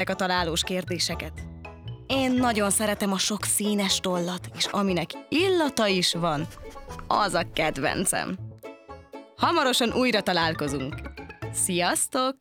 a találós kérdéseket. Én nagyon szeretem a sok színes tollat, és aminek illata is van, az a kedvencem. Hamarosan újra találkozunk. Sziasztok!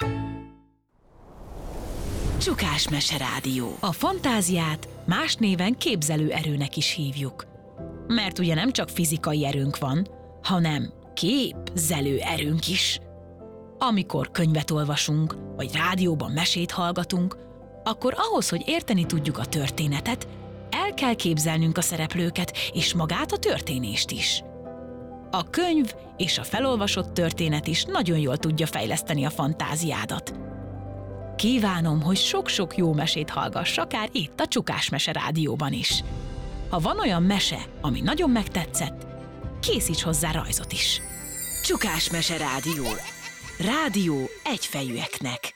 Csukás Mese Rádió. A fantáziát más néven képzelőerőnek is hívjuk. Mert ugye nem csak fizikai erőnk van, hanem képzelő erőnk is. Amikor könyvet olvasunk, vagy rádióban mesét hallgatunk, akkor ahhoz, hogy érteni tudjuk a történetet, el kell képzelnünk a szereplőket és magát a történést is. A könyv és a felolvasott történet is nagyon jól tudja fejleszteni a fantáziádat. Kívánom, hogy sok-sok jó mesét hallgass, akár itt a Csukás Mese Rádióban is. Ha van olyan mese, ami nagyon megtetszett, készíts hozzá rajzot is. Csukás Mese Rádió. Rádió egyfejűeknek.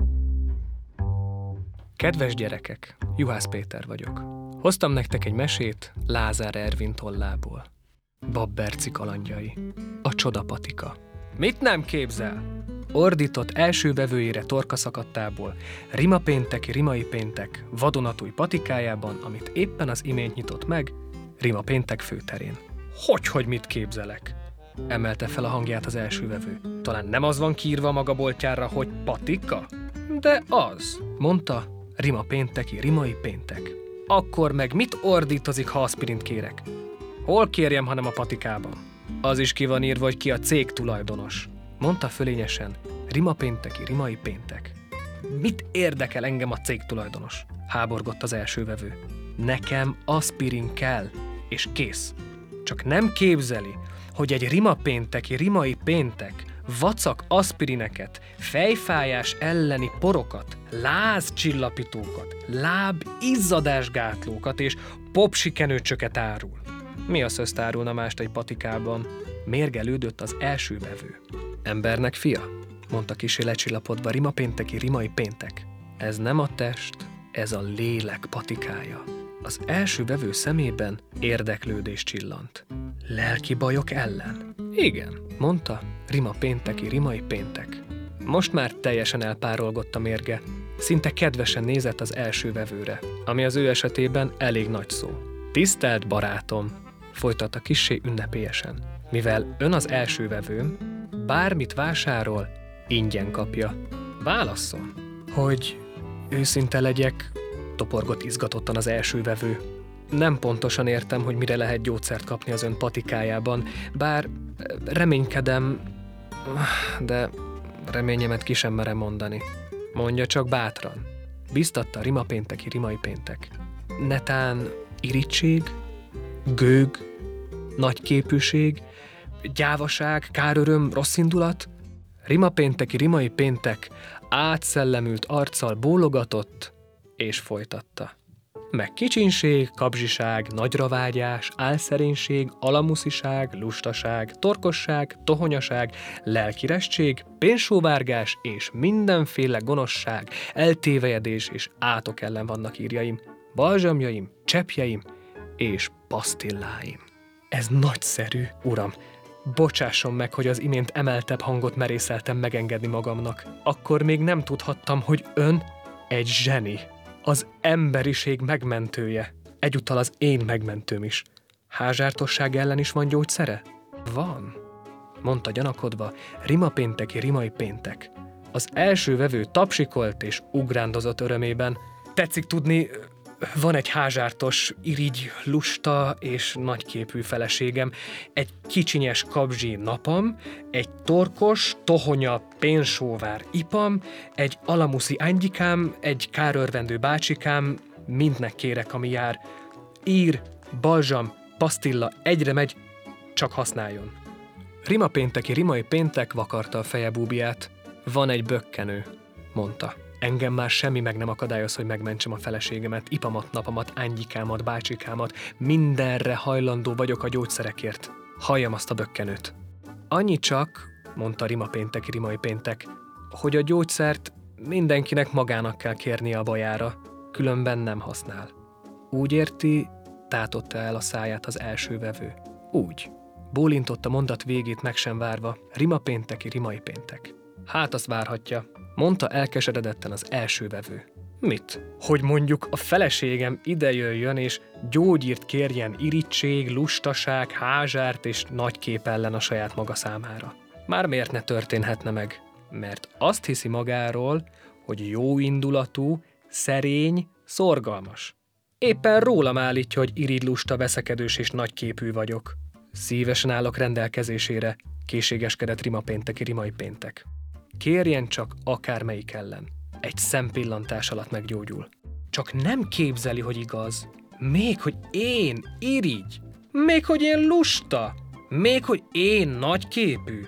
Kedves gyerekek, Juhász Péter vagyok. Hoztam nektek egy mesét Lázár Ervin tollából. Babberci kalandjai. A csodapatika. Mit nem képzel? Ordított első vevőjére torka szakadtából, rimapénteki rimai péntek vadonatúj patikájában, amit éppen az imént nyitott meg, rimapéntek főterén. Hogy mit képzelek? Emelte fel a hangját az első vevő. Talán nem az van kiírva maga boltjára, hogy patika? De az, mondta, rimapénteki rimai péntek. Akkor meg mit ordítozik, ha aspirint kérek? Hol kérjem, hanem a patikában? Az is ki van írva, hogy ki a cég tulajdonos. Mondta fölényesen, rimapénteki rimai péntek. Mit érdekel engem a cég tulajdonos? Háborgott az első vevő. Nekem aspirin kell, és kész. Csak nem képzeli, hogy egy rimapénteki rimai péntek vacak aspirineket, fejfájás elleni porokat, lázcsillapítókat, lábizzadásgátlókat és popsikenőcsöket árul. Mi a szözt árulna mást egy patikában? Mérgelődött az első vevő. Embernek fia, mondta kissé lecsillapodva rimapénteki rimai péntek. Ez nem a test, ez a lélek patikája. Az első vevő szemében érdeklődés csillant. Lelki bajok ellen? Igen, mondta rimapénteki rimai péntek. Most már teljesen elpárolgott a mérge. Szinte kedvesen nézett az első vevőre, ami az ő esetében elég nagy szó. Tisztelt barátom, folytatta kissé ünnepélyesen. Mivel ön az első vevőm, bármit vásárol, ingyen kapja. Válasszon, hogy őszinte legyek, toporgott izgatottan az első vevő. Nem pontosan értem, hogy mire lehet gyógyszert kapni az ön patikájában, bár reménykedem, de reményemet ki sem merem mondani. Mondja csak bátran, biztatta rimapénteki rimai péntek. Netán irigység, gőg, nagyképűség, gyávaság, káröröm, rosszindulat? Rimapénteki rimai péntek átszellemült arccal bólogatott, és folytatta. Meg kicsinség, kapzsiság, nagyravágyás, álszerénység, alamusziság, lustaság, torkosság, tohonyaság, lelkirestség, pénzsóvárgás és mindenféle gonoszság, eltévejedés és átok ellen vannak írjaim, balzsamjaim, cseppjeim és pasztilláim. Ez nagyszerű, uram! Bocsásson meg, hogy az imént emeltebb hangot merészeltem megengedni magamnak. Akkor még nem tudhattam, hogy ön egy zseni. Az emberiség megmentője. Egyúttal az én megmentőm is. Házsártosság ellen is van gyógyszere? Van, mondta gyanakodva rimapénteki rimai péntek. Az első vevő tapsikolt és ugrándozott örömében. Tetszik tudni, van egy házsártos, irigy, lusta és nagyképű feleségem, egy kicsinyes kapzsi napam, egy torkos, tohonya, pénzsóvár ipam, egy alamuszi angyikám, egy kárörvendő bácsikám, mindnek kérek, ami jár. Ír, balzsam, pasztilla, egyre megy, csak használjon. Rimapénteki rimai péntek vakarta a feje búbját. Van egy bökkenő, mondta. Engem már semmi meg nem akadályoz, hogy megmentsem a feleségemet, ipamat, napamat, ányikámat, bácsikámat, mindenre hajlandó vagyok a gyógyszerekért. Halljam azt a bökkenőt. Annyi csak, mondta rimapénteki rimai péntek, hogy a gyógyszert mindenkinek magának kell kérnie a bajára, különben nem használ. Úgy érti, tátotta el a száját az első vevő. Úgy. Bólintott a mondat végét meg sem várva, rimapénteki rimai péntek. Hát azt várhatja, mondta elkeseredetten az első vevő. Mit? Hogy mondjuk a feleségem idejöjjön és gyógyírt kérjen irigység, lustaság, házsárt és nagykép ellen a saját maga számára. Már miért ne történhetne meg? Mert azt hiszi magáról, hogy jóindulatú, szerény, szorgalmas. Éppen rólam állítja, hogy irigylusta, veszekedős és nagyképű vagyok. Szívesen állok rendelkezésére, készségeskedett rimapénteki rimai péntek. Kérjen csak akármelyik ellen. Egy szempillantás alatt meggyógyul. Csak nem képzeli, hogy igaz. Még hogy én irigy. Még hogy én lusta. Még hogy én nagyképű.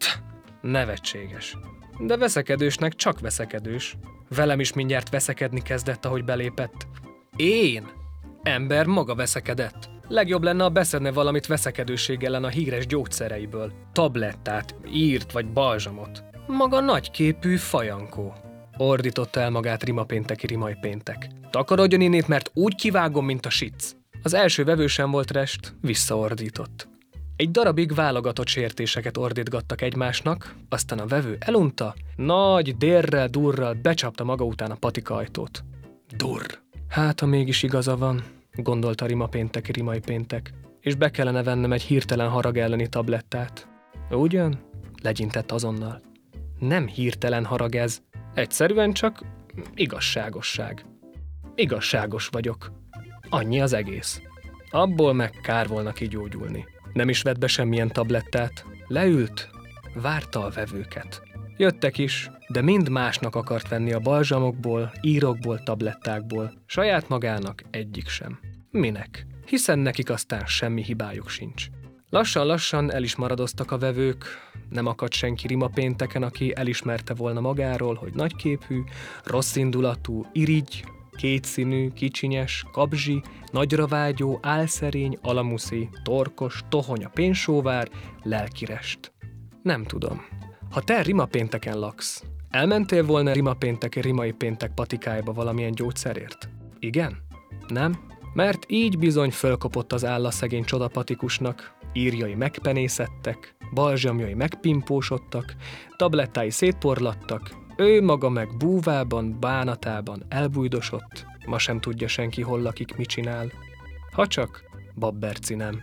Nevetséges. De veszekedősnek csak veszekedős. Velem is mindjárt veszekedni kezdett, ahogy belépett. Én? Ember maga veszekedett. Legjobb lenne, ha beszedne valamit veszekedőség ellen a híres gyógyszereiből. Tablettát, írt vagy balzsamot. Maga nagyképű fajankó. Ordította el magát rimapénteki rimai péntek. Takarodjon innét, mert úgy kivágom, mint a sic. Az első vevő sem volt rest, visszaordított. Egy darabig válogatott sértéseket ordítgattak egymásnak, aztán a vevő elunta, nagy dérrel-durral becsapta maga után a patika ajtót. Durr! Hát, ha mégis igaza van, gondolta rimapénteki rimai péntek, és be kellene vennem egy hirtelen harag elleni tablettát. Ugyan? Legyintett azonnal. Nem hirtelen harag ez, egyszerűen csak igazságosság. Igazságos vagyok. Annyi az egész. Abból meg kár volna kigyógyulni. Nem is vett be semmilyen tablettát. Leült, várta a vevőket. Jöttek is, de mind másnak akart venni a balzsamokból, írokból, tablettákból. Saját magának egyik sem. Minek? Hiszen nekik aztán semmi hibájuk sincs. Lassan-lassan el is maradoztak a vevők, nem akadt senki rimapénteken, aki elismerte volna magáról, hogy nagyképű, rosszindulatú, irigy, kétszínű, kicsinyes, kabzsi, nagyra vágyó, álszerény, alamuszi, torkos, tohonya pénzsóvár, lelkirest. Nem tudom. Ha te rimapénteken laksz, elmentél volna rimapénteki rimai péntek patikájába valamilyen gyógyszerért? Igen? Nem? Mert így bizony fölkopott az áll a szegény csodapatikusnak, írjai megpenészettek, balzsamjai megpimpósodtak, tablettái szétporlattak, ő maga meg búvában, bánatában elbújdosott, ma sem tudja senki hol lakik, mit csinál. Ha csak Babberci nem.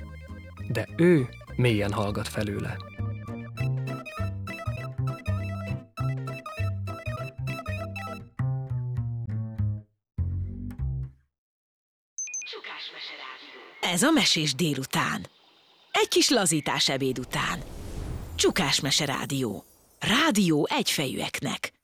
De ő mélyen hallgat felőle. Ez a Mesés délután. Egy kis lazítás ebéd után. Csukás Mese Rádió. Rádió egyfejűeknek.